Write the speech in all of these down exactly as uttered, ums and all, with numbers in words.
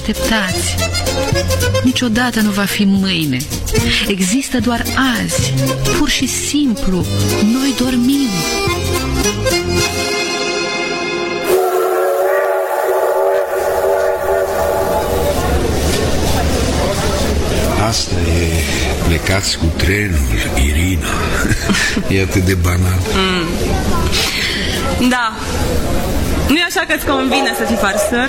Așteptați. Niciodată nu va fi mâine. Există doar azi. Pur și simplu, noi dormim. Asta e plecați cu trenul, Irina. E atât de banal. mm. Da. Nu-i așa că îți convine să fii farsăr?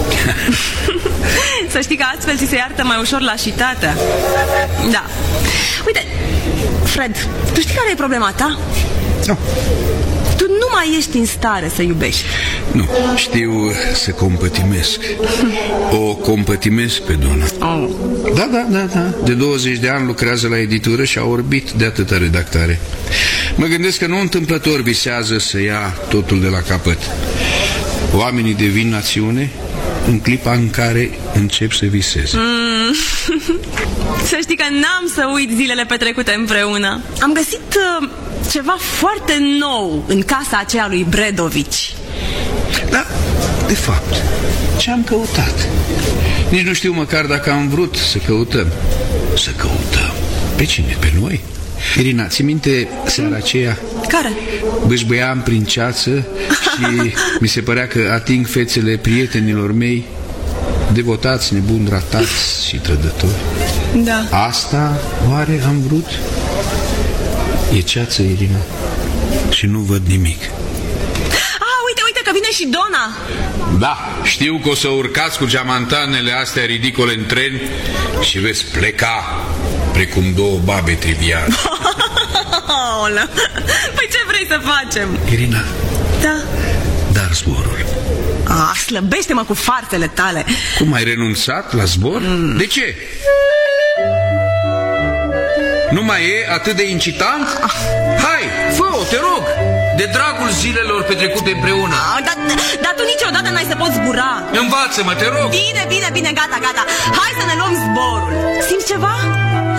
Să știi că astfel ți se iartă mai ușor lașitatea. Da. Uite, Fred, tu știi care e problema ta? Nu. Tu nu mai ești în stare să iubești. Nu, știu să compătimesc. O compătimesc pe Dona. Oh. Da, da, da, da. De douăzeci de ani lucrează la editură și a orbit de atâta redactare. Mă gândesc că nu întâmplător visează să ia totul de la capăt. Oamenii devin națiune în clipa în care încep să viseze. mm. Să știi că n-am să uit zilele petrecute împreună. Am găsit uh, ceva foarte nou în casa aceea lui Bredovici. Da, de fapt, ce-am căutat? Nici nu știu măcar dacă am vrut să căutăm. Să căutăm? Pe cine? Pe noi? Irina, ți minte seara aceea? Care? Bâșbâiam prin ceață și mi se părea că ating fețele prietenilor mei, devotați, nebuni, ratați și trădători. Da. Asta oare am vrut? E ceață, Irina, și nu văd nimic. Ah, uite, uite că vine și Dona. Da, știu că o să urcați cu geamantanele astea ridicole în tren și veți pleca precum două babe triviale. Păi ce vrei să facem? Irina. Da. Dar zborul. Ah, slăbește-mă cu farțele tale. Cum, ai renunțat la zbor? Mm. De ce? Nu mai e atât de incitant? Ah. Hai, fă-o, te rog. De dragul zilelor petrecute împreună. Ah, dar, dar tu niciodată n-ai să poți zbura. Învață-mă, te rog. Bine, bine, bine, gata, gata. Hai să ne luăm zborul. Simți ceva?